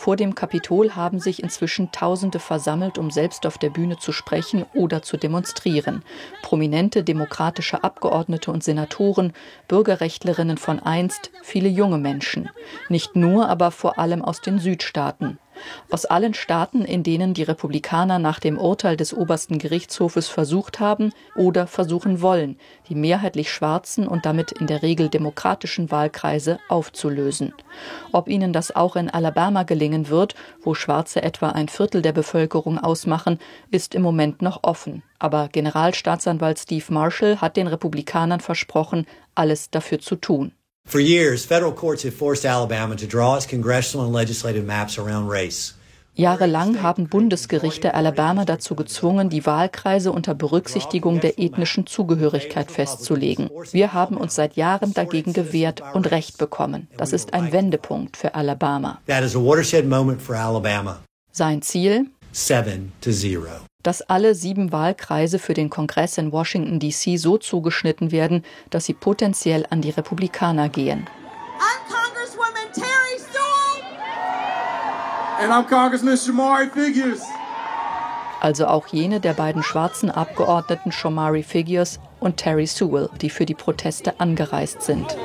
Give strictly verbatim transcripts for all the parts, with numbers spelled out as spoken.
Vor dem Kapitol haben sich inzwischen Tausende versammelt, um selbst auf der Bühne zu sprechen oder zu demonstrieren. Prominente demokratische Abgeordnete und Senatoren, Bürgerrechtlerinnen von einst, viele junge Menschen. Nicht nur, aber vor allem aus den Südstaaten. Aus allen Staaten, in denen die Republikaner nach dem Urteil des obersten Gerichtshofes versucht haben oder versuchen wollen, die mehrheitlich schwarzen und damit in der Regel demokratischen Wahlkreise aufzulösen. Ob ihnen das auch in Alabama gelingen wird, wo Schwarze etwa ein Viertel der Bevölkerung ausmachen, ist im Moment noch offen. Aber Generalstaatsanwalt Steve Marshall hat den Republikanern versprochen, alles dafür zu tun. For years, federal courts have forced Alabama to draw its congressional and legislative maps around race. Jahrelang haben Bundesgerichte Alabama dazu gezwungen, die Wahlkreise unter Berücksichtigung der ethnischen Zugehörigkeit festzulegen. Wir haben uns seit Jahren dagegen gewehrt und Recht bekommen. Das ist ein Wendepunkt für Alabama. That is a watershed moment for Alabama. Sein Ziel? Seven to zero. Dass alle sieben Wahlkreise für den Kongress in Washington D C so zugeschnitten werden, dass sie potenziell an die Republikaner gehen. I'm Congresswoman Terry Sewell. And I'm Congressman Shamari Figures. Also auch jene der beiden schwarzen Abgeordneten Shamari Figures und Terry Sewell, die für die Proteste angereist sind.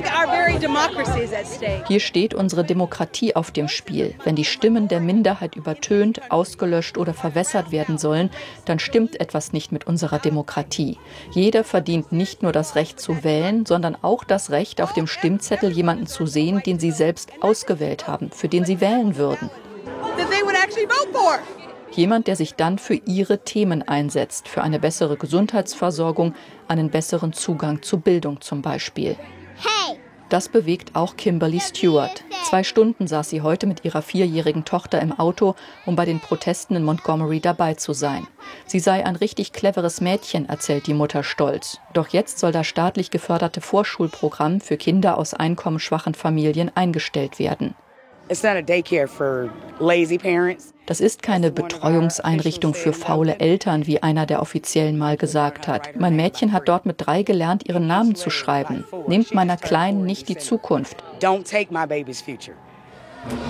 Hier steht unsere Demokratie auf dem Spiel. Wenn die Stimmen der Minderheit übertönt, ausgelöscht oder verwässert werden sollen, dann stimmt etwas nicht mit unserer Demokratie. Jeder verdient nicht nur das Recht zu wählen, sondern auch das Recht, auf dem Stimmzettel jemanden zu sehen, den sie selbst ausgewählt haben, für den sie wählen würden. Jemand, der sich dann für ihre Themen einsetzt, für eine bessere Gesundheitsversorgung, einen besseren Zugang zu Bildung zum Beispiel. Hey. Das bewegt auch Kimberly Stewart. Zwei Stunden saß sie heute mit ihrer vierjährigen Tochter im Auto, um bei den Protesten in Montgomery dabei zu sein. Sie sei ein richtig cleveres Mädchen, erzählt die Mutter stolz. Doch jetzt soll das staatlich geförderte Vorschulprogramm für Kinder aus einkommensschwachen Familien eingestellt werden. Das ist keine Betreuungseinrichtung für faule Eltern, wie einer der Offiziellen mal gesagt hat. Mein Mädchen hat dort mit drei gelernt, ihren Namen zu schreiben. Nehmt meiner Kleinen nicht die Zukunft.